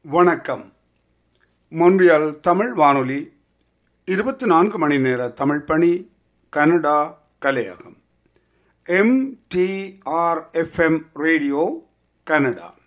வணக்கம். மொன்றியல் தமிழ் வானொலி 24 மணி நேர தமிழ் பணி, கனடா கலையகம். MTRFM radio Canada.